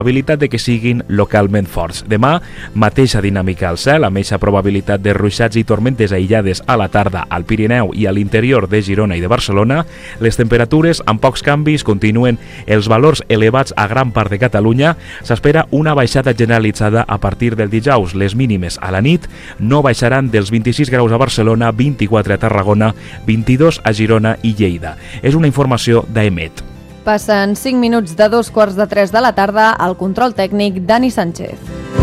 probabilitat de que siguin localment forts. Demà, mateixa dinàmica al cel, amb eixa probabilitat de ruixats i tormentes aïllades a la tarda al Pirineu i a l'interior de Girona i de Barcelona. Les temperatures, amb pocs canvis, continuen els valors elevats a gran part de Catalunya. S'espera una baixada generalitzada a partir del dijous. Les mínimes a la nit no baixaran dels 26 graus a Barcelona, 24 a Tarragona, 22 a Girona i Lleida. És una informació d'Emet. Passen 5 minuts de 2:45 de la tarda. Al control tècnic, Dani Sánchez.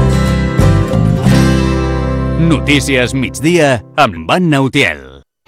Notícies migdia amb Anna Utiel.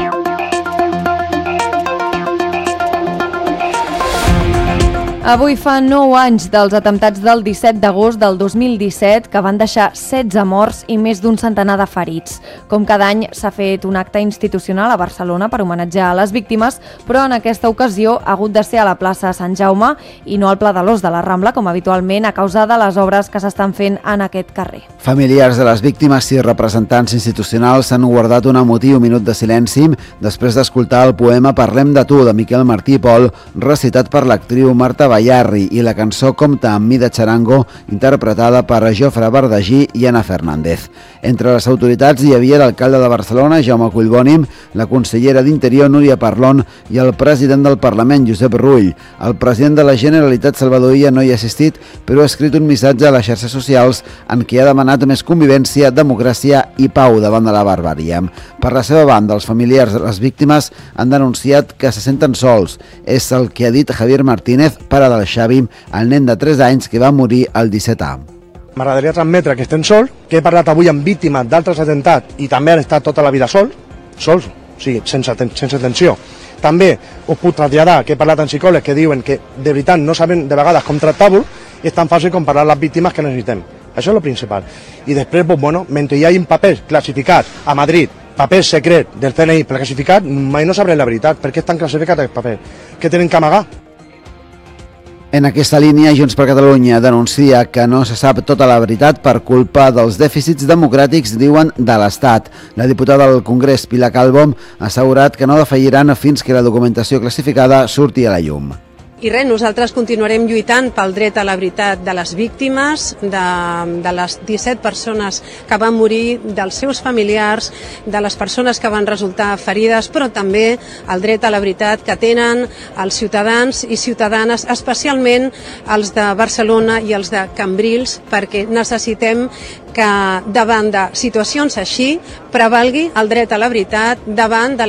Avui fa 9 anys dels atemptats del 17 d'agost del 2017 que van deixar 16 morts i més d'un centenar de ferits. Com cada any s'ha fet un acte institucional a Barcelona per homenatjar a les víctimes, però en aquesta ocasió ha hagut de ser a la plaça Sant Jaume i no al Pla de l'Os de la Rambla, com habitualment, a causa de les obres que s'estan fent en aquest carrer. Familiars de les víctimes i representants institucionals han guardat un emotiu minut de silenci després d'escoltar el poema Parlem de tu, de Miquel Martí i Pol, recitat per l'actriu Marta Ballarri, i la cançó Compta amb mi de Charango, interpretada per Jofre Bardagí i Ana Fernández. Entre les autoritats hi havia l'alcalde de Barcelona, Jaume Collboni, la consellera d'Interior, Núria Parlon, i el president del Parlament, Josep Rull. El president de la Generalitat, Salvador Illa, no hi ha assistit, però ha escrit un missatge a les xarxes socials en què ha demanat més convivència, democràcia i pau davant de la barbàrie. Per la seva banda, els familiars de les víctimes han denunciat que se senten sols. És el que ha dit Javier Martínez, pare del Xavi, el nen de 3 anys que va morir el 17A. M'agradaria transmetre que estem sols, que he parlat avui amb víctimes d'altres atemptats i també han estat tota la vida sols, o sigui, sense tensió. També us puc traslladar que he parlat amb psicòlegs que diuen que de veritat no saben de vegades com tractar-vos i és tan fàcil com parlar les víctimes que necessitem. Això és el principal. I després, mentre hi hagi papers classificats a Madrid, papers secrets del CNI classificat, mai no sabré la veritat. Per què estan classificats aquests papers? Què tenen que amagar? En aquesta línia, Junts per Catalunya denuncia que no se sap tota la veritat per culpa dels dèficits democràtics, diuen, de l'Estat. La diputada del Congrés, Pilar Calvo, ha assegurat que no defalliran fins que la documentació classificada surti a la llum. I res, nosaltres continuarem lluitant pel dret a la veritat de les víctimes, de les 17 persones que van morir, dels seus familiars, de les persones que van resultar ferides, però també el dret a la veritat que tenen els ciutadans i ciutadanes, especialment els de Barcelona i els de Cambrils, perquè necessitem que davant de situacions així prevalgui el dret a la veritat davant de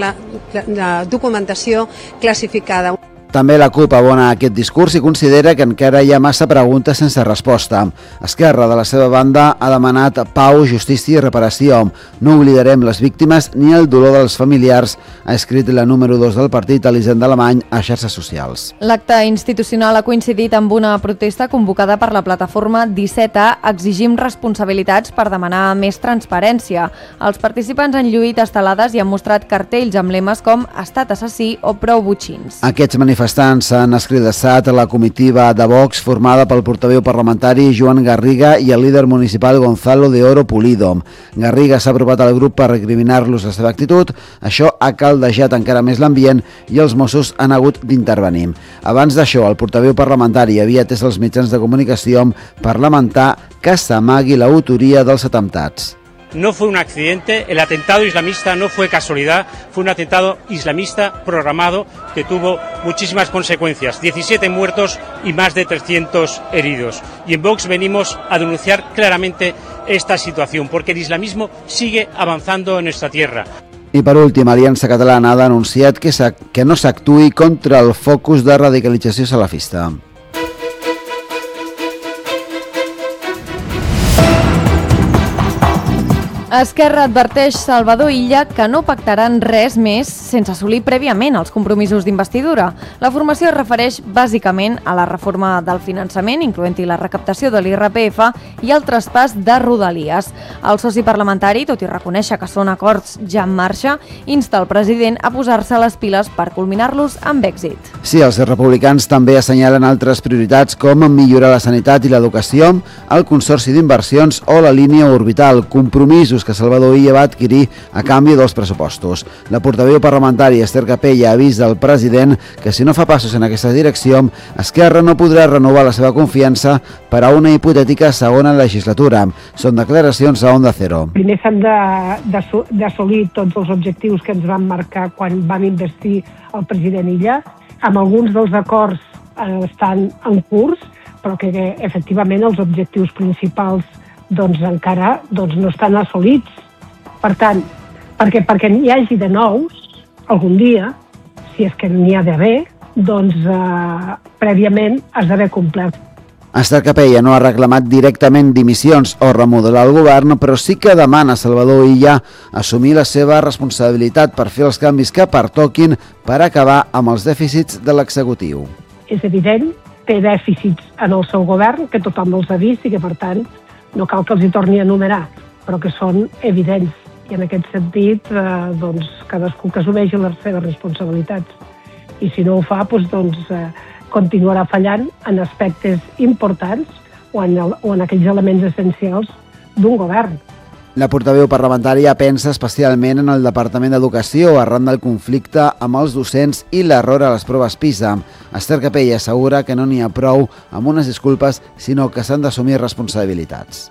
la documentació classificada. També la CUP abona aquest discurs i considera que encara hi ha massa preguntes sense resposta. Esquerra, de la seva banda, ha demanat pau, justícia i reparació. No oblidarem les víctimes ni el dolor dels familiars, ha escrit la número 2 del partit, Elisenda Alemany, a xarxes socials. L'acte institucional ha coincidit amb una protesta convocada per la plataforma 17A Exigim responsabilitats per demanar més transparència. Els participants han lluït estelades i han mostrat cartells amb lemes com Estat assassí o Prou butxins. Aquests manifestants han escridassat la comitiva de Vox formada pel portaveu parlamentari Joan Garriga i el líder municipal Gonzalo de Oro Pulido. Garriga s'ha apropat al grup per recriminar-los la seva actitud. Això ha caldejat encara més l'ambient i els Mossos han hagut d'intervenir. Abans d'això, el portaveu parlamentari havia atès els mitjans de comunicació per lamentar que s'amagui l'autoria dels atemptats. No fue un accidente, el atentado islamista no fue casualidad, fue un atentado islamista programado que tuvo muchísimas consecuencias, 17 muertos y más de 300 heridos. Y en Vox venimos a denunciar claramente esta situación, porque el islamismo sigue avanzando en nuestra tierra. I per últim, Aliança Catalana ha denunciat que no s'actuï contra el focus de radicalització salafista. Esquerra adverteix Salvador Illa que no pactaran res més sense assolir prèviament els compromisos d'investidura. La formació es refereix bàsicament a la reforma del finançament, incloent-hi la recaptació de l'IRPF i el traspàs de Rodalies. El soci parlamentari, tot i reconèixer que són acords ja en marxa, insta el president a posar-se les piles per culminar-los amb èxit. Sí, els republicans també assenyalen altres prioritats com millorar la sanitat i l'educació, el consorci d'inversions o la línia orbital, compromisos actius que Salvador Illa va adquirir a canvi dels pressupostos. La portaveu parlamentària Esther Capella avisa al president que si no fa passos en aquesta direcció, Esquerra no podrà renovar la seva confiança per a una hipotètica segona legislatura. Són declaracions a Onda Cero. Primer s'han d'assolir tots els objectius que ens van marcar quan vam investir el president Illa. Amb alguns dels acords estan en curs, però que efectivament els objectius principals encara no estan assolits. Per tant, perquè n'hi hagi de nous, algun dia, si és que n'hi ha d'haver, prèviament has d'haver complert. Esther Capella no ha reclamat directament dimissions o remodelar el govern, però sí que demana a Salvador Illa assumir la seva responsabilitat per fer els canvis que pertoquin per acabar amb els dèficits de l'executiu. És evident, té dèficits en el seu govern, que tothom els ha vist i que, per tant, no cal que els hi torni a enumerar, però que són evidents. I en aquest sentit, cadascú que assumeixi les seves responsabilitats. I si no ho fa, continuarà fallant en aspectes importants o en aquells elements essencials d'un govern. La portaveu parlamentària pensa especialment en el Departament d'Educació arran del conflicte amb els docents i l'error a les proves PISA. Esther Capella assegura que no n'hi ha prou amb unes disculpes, sinó que s'han d'assumir responsabilitats.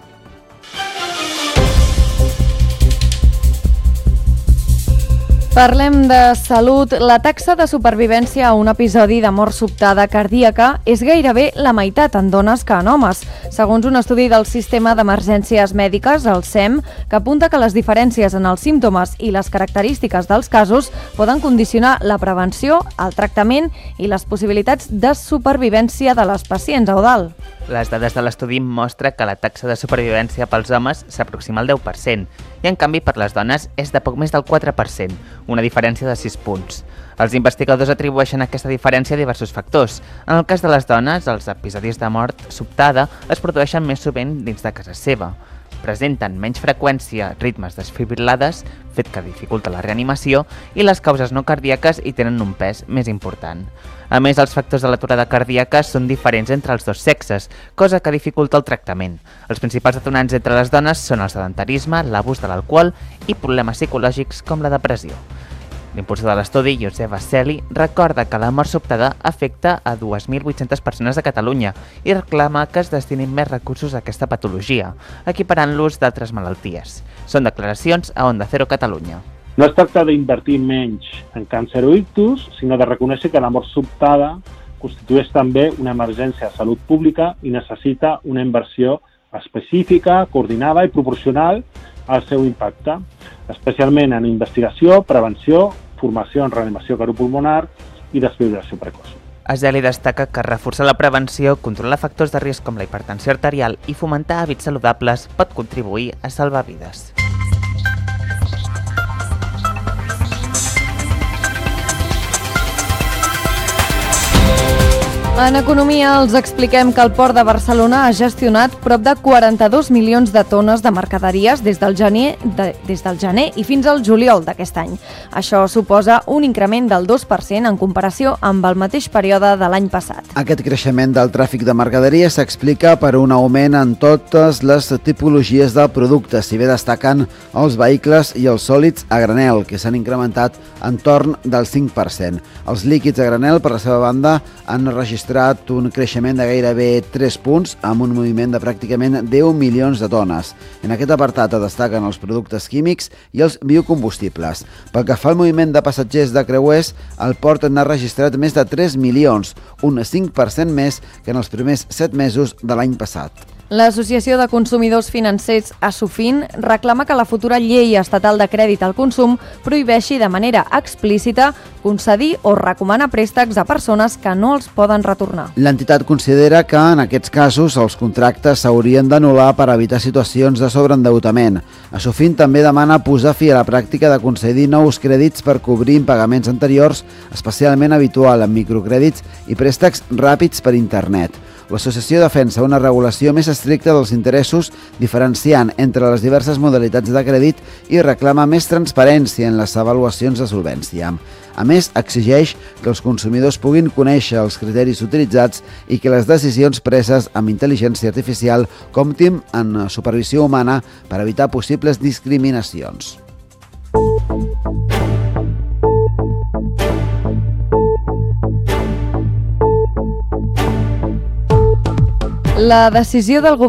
Parlem de salut. La taxa de supervivència a un episodi de mort sobtada cardíaca és gairebé la meitat en dones que en homes, segons un estudi del Sistema d'Emergències Mèdiques, el SEM, que apunta que les diferències en els símptomes i les característiques dels casos poden condicionar la prevenció, el tractament i les possibilitats de supervivència de les pacients, Eudald. Les dades de l'estudi mostren que la taxa de supervivència pels homes s'aproxima al 10% i, en canvi, per les dones és de poc més del 4%, una diferència de 6 punts. Els investigadors atribueixen aquesta diferència a diversos factors. En el cas de les dones, els episodis de mort sobtada es produeixen més sovint dins de casa seva. Presenten menys freqüència, ritmes desfibrilades, fet que dificulta la reanimació, i les causes no cardíaques hi tenen un pes més important. A més, els factors de l'aturada cardíaca són diferents entre els dos sexes, cosa que dificulta el tractament. Els principals detonants entre les dones són el sedentarisme, l'abús de l'alcohol i problemes psicològics com la depressió. L'impulsor de l'estudi, Josep Basseli, recorda que la mort sobtada afecta a 2.800 persones a Catalunya i reclama que es destinin més recursos a aquesta patologia, equiparant-los d'altres malalties. Són declaracions a Onda Cero Catalunya. No es tracta d'invertir menys en càncer o ictus, sinó de reconèixer que la mort sobtada constitueix també una emergència de salut pública i necessita una inversió específica, coordinada i proporcional al seu impacte, especialment en investigació, prevenció, formació en reanimació cardiopulmonar i desfibrilació precoç. Basseli destaca que reforçar la prevenció, controlar factors de risc com la hipertensió arterial i fomentar hàbits saludables pot contribuir a salvar vides. En economia els expliquem que el Port de Barcelona ha gestionat prop de 42 milions de tones de mercaderies des del gener i fins al juliol d'aquest any. Això suposa un increment del 2% en comparació amb el mateix període de l'any passat. Aquest creixement del tràfic de mercaderies s'explica per un augment en totes les tipologies del producte, si bé destaquen els vehicles i els sòlids a granel, que s'han incrementat entorn del 5%. Els líquids a granel, per la seva banda, han registrat un creixement de gairebé 3 punts amb un moviment de pràcticament 10 milions de tones. En aquest apartat destaquen els productes químics i els biocombustibles. Pel que fa al moviment de passatgers de creuers, el port n'ha registrat més de 3 milions, un 5% més que en els primers 7 mesos de l'any passat. L'Associació de Consumidors Financers, ASUFIN, reclama que la futura llei estatal de crèdit al consum prohibeixi de manera explícita concedir o recomanar préstecs a persones que no els poden retornar. L'entitat considera que en aquests casos els contractes s'haurien d'anul·lar per evitar situacions de sobreendeutament. ASUFIN també demana posar fi a la pràctica de concedir nous crèdits per cobrir impagaments anteriors, especialment habitual en microcrèdits i préstecs ràpids per internet. L'associació defensa una regulació més estricta dels interessos, diferenciant entre les diverses modalitats de crèdit i reclama més transparència en les avaluacions de solvència. A més, exigeix que els consumidors puguin conèixer els criteris utilitzats i que les decisions preses amb intel·ligència artificial comptin en supervisió humana per evitar possibles discriminacions. La decisió del govern